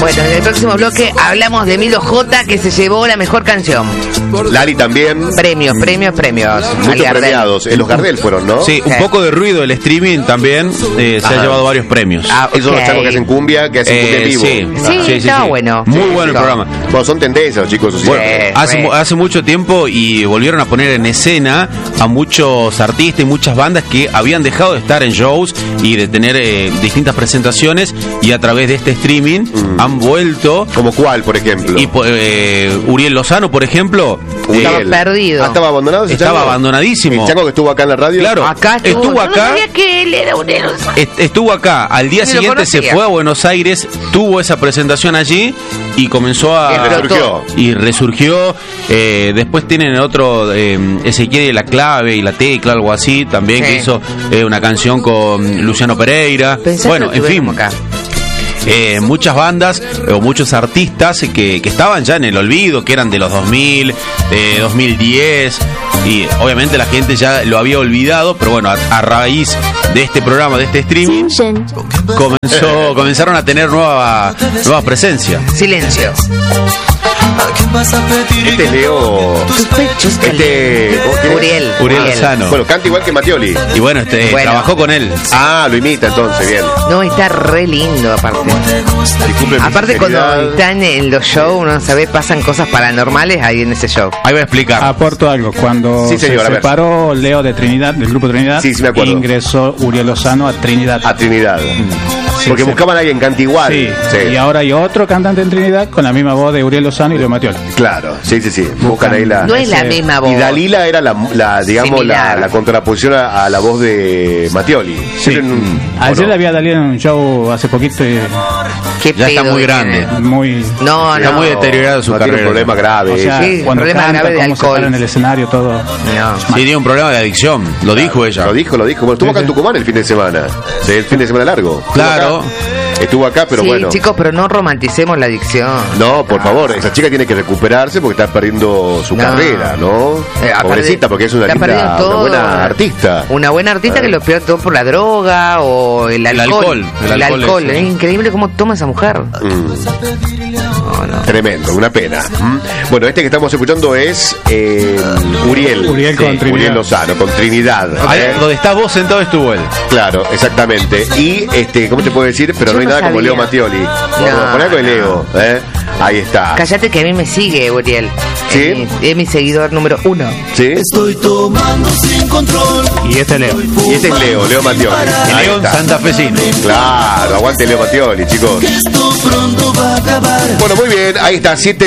Bueno, en el próximo bloque hablamos de Milo J, que se llevó la mejor canción. Lali también. Premios. Muchos premiados. Los Gardel fueron, ¿no? Sí, un poco de ruido. El streaming también se ha llevado varios premios. Esos son los chicos que hacen cumbia, en vivo. Sí, estaba bueno. Muy bueno el programa. Bueno, son tendencias los chicos. Hace mucho tiempo y volvieron a poner en escena a muchos artistas y muchas bandas que habían dejado de estar en shows y de tener distintas presentaciones, y a través de este streaming han vuelto. ¿Como cuál, por ejemplo? Y Uriel Lozano, por ejemplo. Estaba perdido. ¿Estaba abandonado? Estaba abandonadísimo. ¿El Chango que estuvo acá en la radio? Claro, acá estuvo acá. Yo no sabía que él era Uriel Lozano. Estuvo acá. Al día siguiente se fue a Buenos Aires, tuvo esa presentación allí y comenzó a... Resurgió. Después tienen otro, Ezequiel de la Clave y la Tecla, algo así, también, que hizo una canción con Luciano Pereira. Bueno, en fin. Acá. Muchas bandas o muchos artistas que estaban ya en el olvido, que eran de los 2000, 2010, y obviamente la gente ya lo había olvidado, pero bueno, a raíz de este programa, de este streaming, comenzaron a tener nueva presencia. Silencio. Este Leo. Uriel Lozano. Bueno, canta igual que Mattioli. Y bueno, trabajó con él. Lo imita entonces, bien. No, está re lindo aparte. Aparte, cuando están en los shows, no sabés, pasan cosas paranormales ahí en ese show. Ahí voy a explicar. Aporto algo. Cuando se separó Leo de Trinidad, del grupo Trinidad, ingresó Uriel Lozano a Trinidad. Porque buscaban a alguien canta igual. Sí. Y ahora hay otro cantante en Trinidad con la misma voz de Uriel Lozano y Leo Mattioli. Claro, sí. Buscan ahí la... No es la misma voz. Y Dalila era la contraposición a la voz de Mattioli. Sí. Ayer había Dalila en un show hace poquito y... Ya está muy grande. Está muy deteriorado su carrera. Tiene un problema grave. O sea, cuando problema canta, grave de alcohol en el escenario, todo. Sí, tiene un problema de adicción. Lo dijo ella. Lo dijo. Bueno, estuvo acá en Tucumán el fin de semana. El fin de semana largo. Claro. Estuvo acá, pero bueno. Chicos, pero no romanticemos la adicción. No, por favor, esa chica tiene que recuperarse porque está perdiendo su carrera, ¿no? Pobrecita, porque es una buena artista. Una buena artista que lo pierde todo por la droga o el alcohol. El alcohol. Es increíble cómo toma esa mujer. Tremendo, una pena. Bueno, este que estamos escuchando es Uriel Lozano, con Trinidad. Donde estás vos sentado estuvo él. Claro, exactamente. Y ¿cómo te puedo decir? Pero no hay nada como Leo Mattioli. Poné algo de Leo, Ahí está. Cállate que a mí me sigue Uriel. ¿Sí? Es mi seguidor número 1. ¿Sí? Estoy tomando sin control. Y este es Leo. Y este es Leo Mattioli. León santafesino. Claro, aguante Leo Mattioli, chicos. Esto pronto va a acabar. Bueno, muy bien, ahí está, 7